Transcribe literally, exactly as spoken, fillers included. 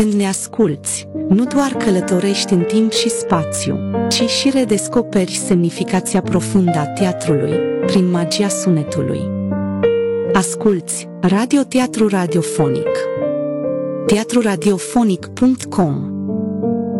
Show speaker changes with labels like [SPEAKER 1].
[SPEAKER 1] Când ne asculți, nu doar călătorești în timp și spațiu, ci și redescoperi semnificația profundă a teatrului, prin magia sunetului. Asculți Radio Teatru Radiofonic. teatru radiofonic punct com